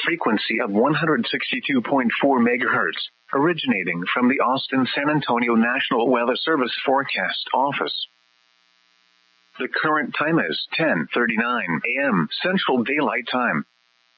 frequency of 162.4 MHz, originating from the Austin-San Antonio National Weather Service Forecast Office. The current time is 10:39 a.m. Central Daylight Time.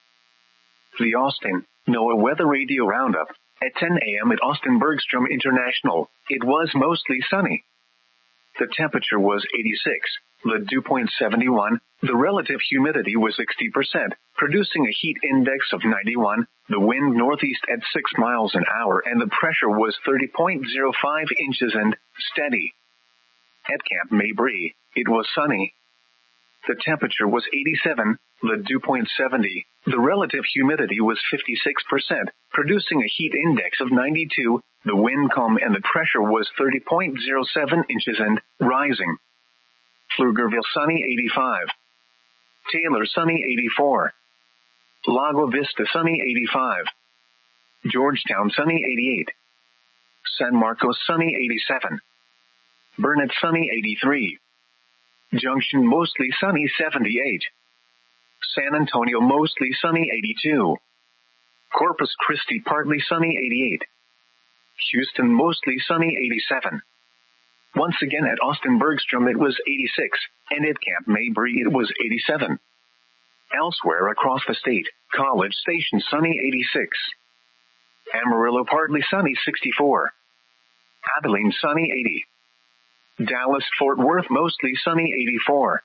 The Austin NOAA Weather Radio Roundup. At 10 a.m. at Austin Bergstrom International, it was mostly sunny. The temperature was 86, the dew point 71, the relative humidity was 60%, producing a heat index of 91, the wind northeast at 6 miles an hour, and the pressure was 30.05 inches and steady. At Camp Mabry, it was sunny. The temperature was 87, the dew point 70, the relative humidity was 56%, producing a heat index of 92, the wind calm, and the pressure was 30.07 inches and rising. Pflugerville sunny 85. Taylor sunny 84. Lago Vista sunny 85. Georgetown sunny 88. San Marcos sunny 87. Burnett sunny 83. Junction mostly sunny 78. San Antonio mostly sunny 82. Corpus Christi partly sunny 88. Houston mostly sunny 87. Once again at Austin Bergstrom it was 86, and at Camp Mabry it was 87. Elsewhere across the state, College Station sunny 86. Amarillo partly sunny 64. Abilene sunny 80. Dallas Fort Worth mostly sunny 84.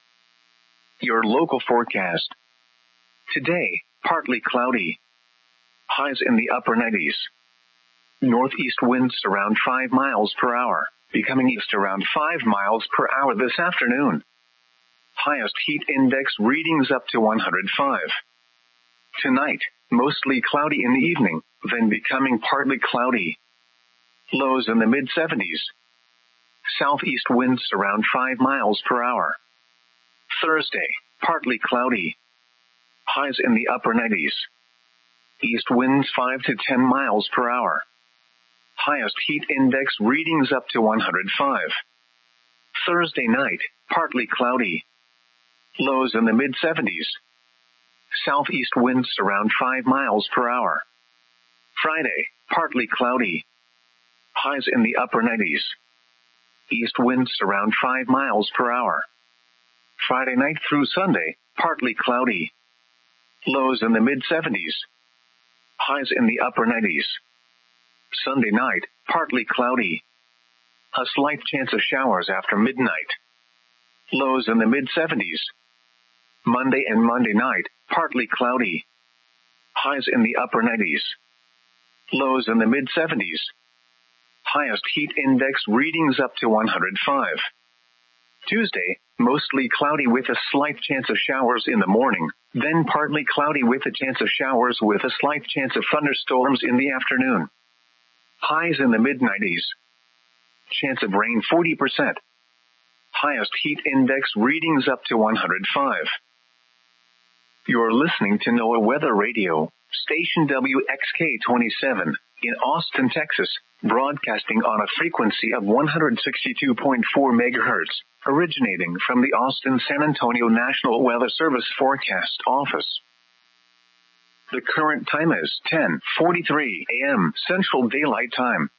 Your local forecast. Today, partly cloudy. Highs in the upper 90s. Northeast winds around 5 miles per hour, becoming east around 5 miles per hour this afternoon. Highest heat index readings up to 105. Tonight, mostly cloudy in the evening, then becoming partly cloudy. Lows in the mid-70s. Southeast winds around 5 miles per hour. Thursday, partly cloudy. Highs in the upper 90s. East winds 5 to 10 miles per hour. Highest heat index readings up to 105. Thursday night, partly cloudy. Lows in the mid-70s. Southeast winds around 5 miles per hour. Friday, partly cloudy. Highs in the upper 90s. East winds around 5 miles per hour. Friday night through Sunday, partly cloudy. Lows in the mid-70s. Highs in the upper 90s. Sunday night, partly cloudy. A slight chance of showers after midnight. Lows in the mid-70s. Monday and Monday night, partly cloudy. Highs in the upper 90s. Lows in the mid-70s. Highest heat index readings up to 105. Tuesday, mostly cloudy with a slight chance of showers in the morning, then partly cloudy with a chance of showers with a slight chance of thunderstorms in the afternoon. Highs in the mid-90s. Chance of rain 40%. Highest heat index readings up to 105. You're listening to NOAA Weather Radio, station WXK-27, in Austin, Texas, broadcasting on a frequency of 162.4 MHz, originating from the Austin-San Antonio National Weather Service Forecast Office. The current time is 10:43 a.m. Central Daylight Time.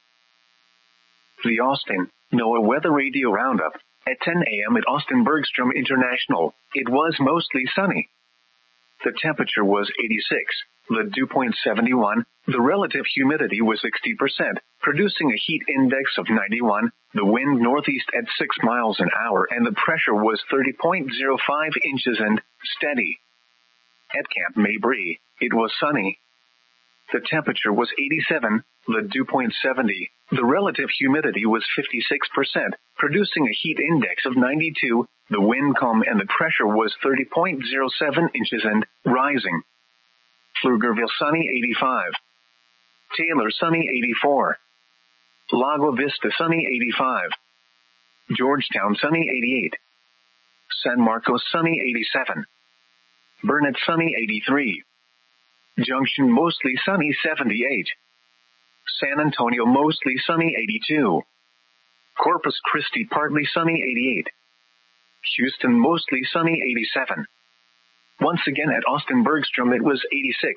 The Austin NOAA Weather Radio Roundup. At 10 a.m. at Austin Bergstrom International, it was mostly sunny. The temperature was 86, the dew point 71, the relative humidity was 60%, producing a heat index of 91, the wind northeast at 6 miles an hour, and the pressure was 30.05 inches and steady. At Camp Mabry, it was sunny. The temperature was 87, the dew point 70, the relative humidity was 56%, producing a heat index of 92, the wind calm, and the pressure was 30.07 inches and rising. Pflugerville sunny 85. Taylor sunny 84. Lago Vista sunny 85. Georgetown sunny 88. San Marcos sunny 87. Burnett sunny 83. Junction mostly sunny 78. San Antonio mostly sunny 82. Corpus Christi partly sunny 88. Houston mostly sunny 87. Once again at Austin Bergstrom it was 86,